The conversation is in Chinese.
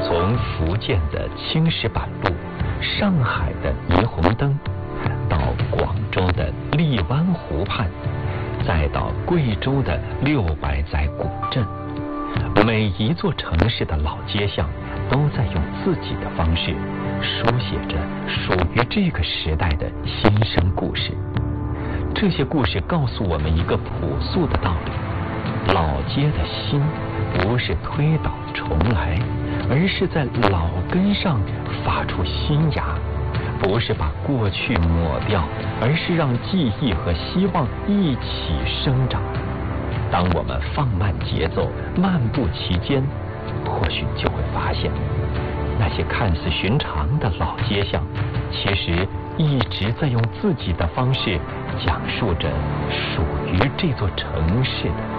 从福建的青石板路、上海的霓虹灯，到广州的荔湾湖畔，再到贵州的600载古镇，每一座城市的老街巷都在用自己的方式书写着属于这个时代的新生故事。这些故事告诉我们一个朴素的道理：老街的新不是推倒重来，而是在老根上发出新芽；不是把过去抹掉，而是让记忆和希望一起生长。当我们放慢节奏，漫步其间，或许就会发现，那些看似寻常的老街巷，其实一直在用自己的方式讲述着属于这座城市的